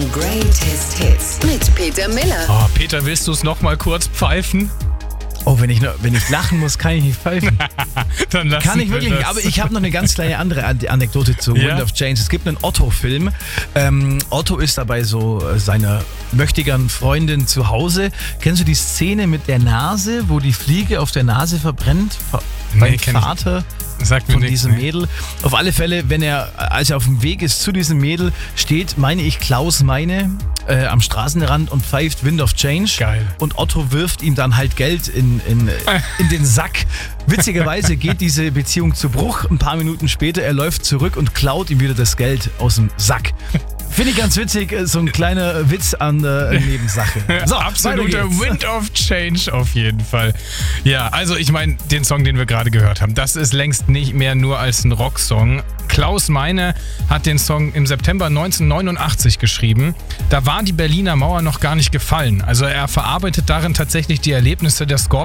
Greatest Hits mit Peter Miller. Oh, Peter, willst du es nochmal kurz pfeifen? Oh, wenn ich lachen muss, kann ich nicht pfeifen. Dann lassen Kann ich wir wirklich das. nicht, aber ich habe noch eine ganz kleine andere Anekdote zu Ja? Wind of Change. Es gibt einen Otto-Film. Otto ist dabei so seiner möchtegern Freundin zu Hause. Kennst du die Szene mit der Nase, wo die Fliege auf der Nase verbrennt? Beim kenn ich Vater Sagt mir von nichts, diesem ne? Mädel. Auf alle Fälle, als er auf dem Weg ist zu diesem Mädel, steht, meine ich, Klaus Meine am Straßenrand und pfeift Wind of Change. Geil. Und Otto wirft ihm dann halt Geld in den Sack. Witzigerweise geht diese Beziehung zu Bruch. Ein paar Minuten später, er läuft zurück und klaut ihm wieder das Geld aus dem Sack. Finde ich ganz witzig, so ein kleiner Witz an der Nebensache. So, Absoluter weiter geht's. Wind of Change auf jeden Fall. Ja, also ich meine, den Song, den wir gerade gehört haben, das ist längst nicht mehr nur als ein Rocksong. Klaus Meine hat den Song im September 1989 geschrieben. Da war die Berliner Mauer noch gar nicht gefallen. Also er verarbeitet darin tatsächlich die Erlebnisse der Scorpions